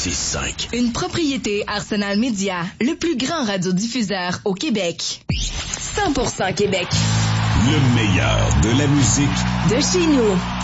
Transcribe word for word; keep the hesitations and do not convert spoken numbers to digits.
six cinq. Une propriété Arsenal Média, le plus grand radiodiffuseur au Québec. cent pour cent Québec. Le meilleur de la musique de chez nous.